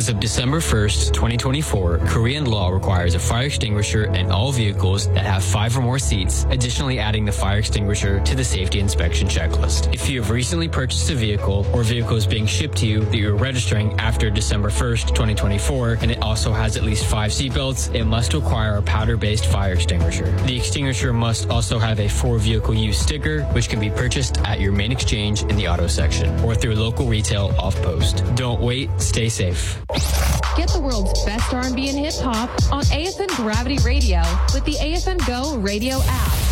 As of December 1st, 2024, Korean law requires a fire extinguisher in all vehicles that have 5 or more seats, additionally adding the fire extinguisher to the safety inspection checklist. If you have recently purchased a vehicle or vehicle is being shipped to you that you're registering after December 1st, 2024, and it also has at least 5 seatbelts, it must require a powder-based fire extinguisher. The extinguisher must also have a For Vehicle Use sticker, which can be purchased at your main exchange in the auto section or through local retail off-post. Don't wait, stay safe. Get the world's best R&B and hip-hop on AFN Gravity Radio with the AFN Go radio app.